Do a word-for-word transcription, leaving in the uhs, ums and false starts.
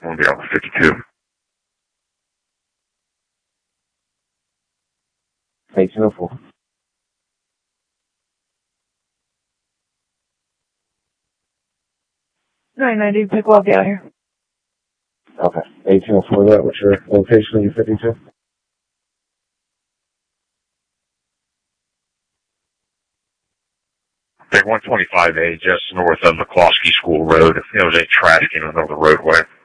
going to be on fifty-two. eighteen oh four. nine ninety, pick walk out here. Okay. eighteen oh four, that, what's your location of your fifty-two? Okay, one twenty-five A, just north of McCloskey School Road. There was a trash can in the middle of the roadway.